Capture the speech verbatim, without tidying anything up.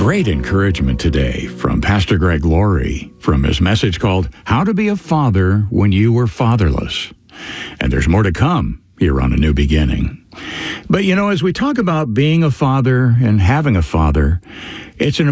Great encouragement today from Pastor Greg Laurie from his message called How to Be a Father When You Were Fatherless. And there's more to come here on A New Beginning. But, you know, as we talk about being a father and having a father, it's an